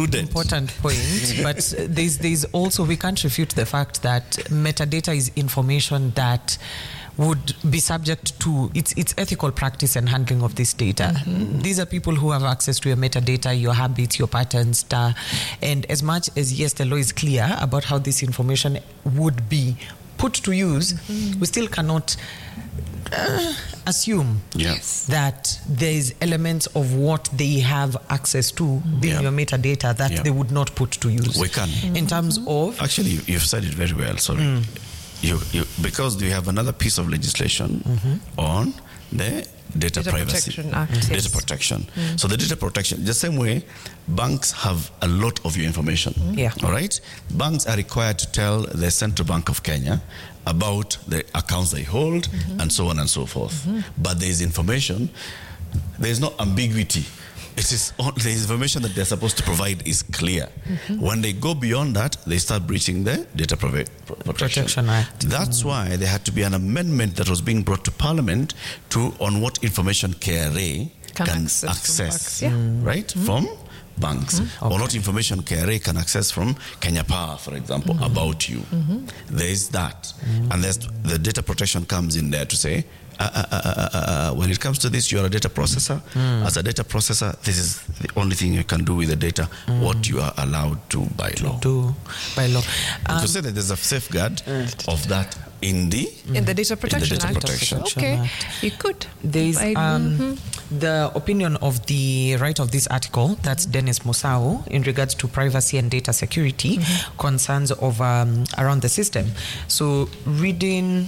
included. Important point. But there's also, we can't refute the fact that metadata is information that would be subject to its ethical practice and handling of this data. These are people who have access to your metadata, your habits, your patterns, and as much as, yes, the law is clear about how this information would be put to use, we still cannot assume that there is elements of what they have access to being your metadata that they would not put to use. We can. In terms of... Actually, you've said it very well, sorry. You because we have another piece of legislation on the Data Privacy Protection Act. Data protection. So the data protection, the same way banks have a lot of your information. All right? Banks are required to tell the Central Bank of Kenya about the accounts they hold and so on and so forth. But there is information, there is no ambiguity. It is the information that they're supposed to provide is clear. When they go beyond that, they start breaching the Data Protection Act. That's why there had to be an amendment that was being brought to Parliament on what information KRA can access from banks, or what information KRA can access from Kenya Power, for example, about you. There is that. And there's the data protection comes in there to say, when it comes to this, you're a data processor. As a data processor, this is the only thing you can do with the data, what you are allowed to by law. To say that there's a safeguard of that in the Data Protection Act. Okay, you could. There's the opinion of the writer of this article, that's Dennis Musau, in regards to privacy and data security concerns of around the system. So reading...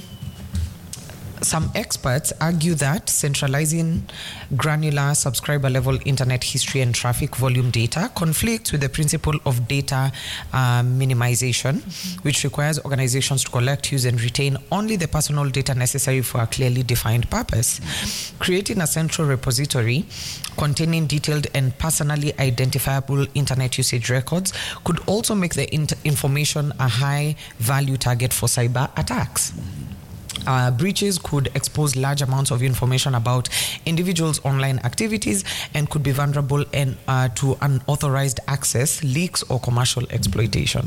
Some experts argue that centralizing granular subscriber-level internet history and traffic volume data conflicts with the principle of data minimization, which requires organizations to collect, use, and retain only the personal data necessary for a clearly defined purpose. Creating a central repository containing detailed and personally identifiable internet usage records could also make the information a high-value target for cyber attacks. Breaches could expose large amounts of information about individuals' online activities and could be vulnerable to unauthorized access, leaks, or commercial exploitation.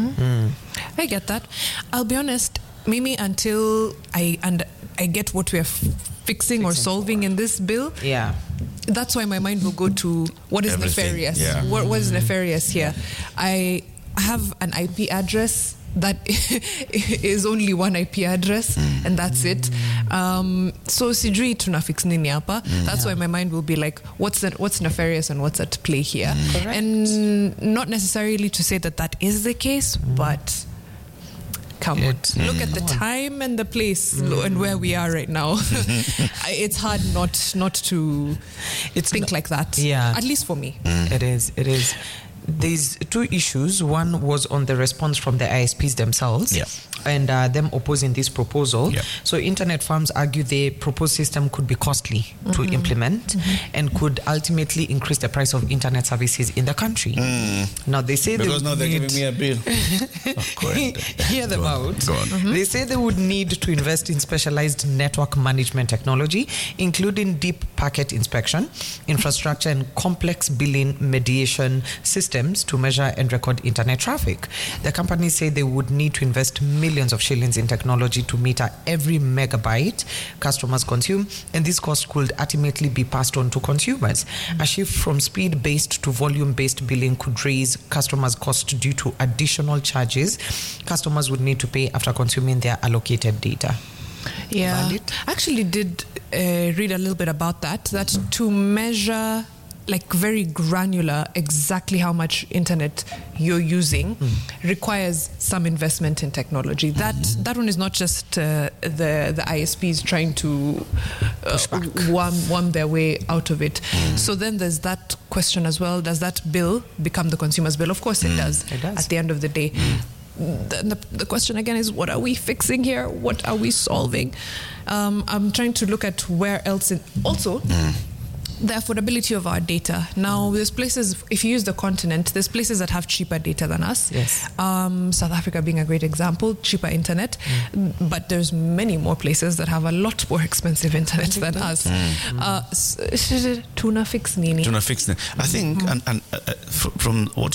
I get that. I'll be honest, Mimi, until I get what we're fixing or solving in this bill, that's why my mind will go to what is nefarious. What is nefarious here? I have an IP address that is only one IP address and that's it. So sijui tunafix nini hapa. That's why my mind will be like, what's nefarious and what's at play here? And not necessarily to say that is the case, but come on, look at the time and the place and where we are right now. It's hard not to think like that. At least for me. It is. There's two issues. One was on the response from the ISPs themselves and them opposing this proposal. So internet firms argue the proposed system could be costly to implement and could ultimately increase the price of internet services in the country. Now they say because now they're giving me a bill. Hear them out. They say they would need to invest in specialized network management technology, including deep packet inspection, infrastructure, and complex billing mediation systems to measure and record internet traffic. The companies say they would need to invest millions of shillings in technology to meter every megabyte customers consume, and this cost could ultimately be passed on to consumers. A shift from speed-based to volume-based billing could raise customers' cost due to additional charges customers would need to pay after consuming their allocated data. I actually did read a little bit about that to measure like very granular exactly how much internet you're using requires some investment in technology. That one is not just the ISPs trying to worm their way out of it. So then there's that question as well. Does that bill become the consumer's bill? Of course it does. At the end of the day. The question again is, what are we fixing here? What are we solving? I'm trying to look at where else the affordability of our data. Now, there's places, if you use the continent, there's places that have cheaper data than us. South Africa being a great example, cheaper internet. But there's many more places that have a lot more expensive internet than us. Tuna fix nini. I think, and from what